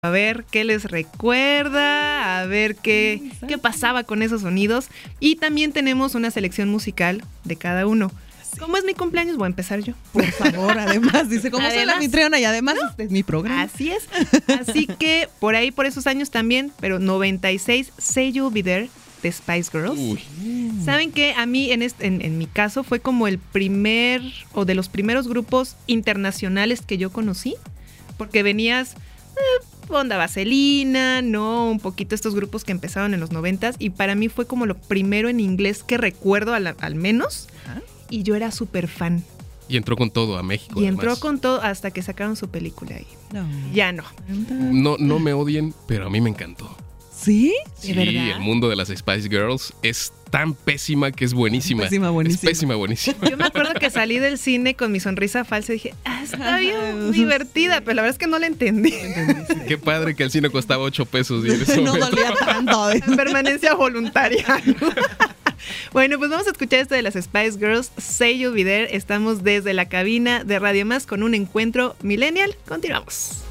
a ver qué les recuerda, a ver qué pasaba con esos sonidos. Y también tenemos una selección musical de cada uno. Como es mi cumpleaños, voy a empezar yo. Por favor, además, dice, como soy la anfitriona y además este es mi programa. Así es. Así que por ahí, por esos años también, pero 96, Say You'll Be There, de Spice Girls. Uy. ¿Saben qué? A mí, en mi caso, fue como el primer, o de los primeros grupos internacionales que yo conocí, porque venías... Onda Vaselina, ¿no? Un poquito estos grupos que empezaron en los 90s, y para mí fue como lo primero en inglés que recuerdo al menos, y yo era súper fan. Y entró con todo a México. Y además. entró con todo hasta que sacaron su película ahí. No. Ya no. No me odien, pero a mí me encantó. ¿Sí? Sí, ¿De verdad? el mundo de las Spice Girls es tan pésima que es buenísima. Pésima, buenísima. Es pésima, buenísima. Yo me acuerdo que salí del cine con mi sonrisa falsa y dije, está bien divertida, pero la verdad es que no la entendí. Qué padre que el cine costaba 8 pesos. Y en ese No momento- dolía tanto. Permanencia voluntaria. Bueno, pues vamos a escuchar esto de las Spice Girls, Say You'll Be There. Estamos desde la cabina de Radio Más con un encuentro millennial. Continuamos.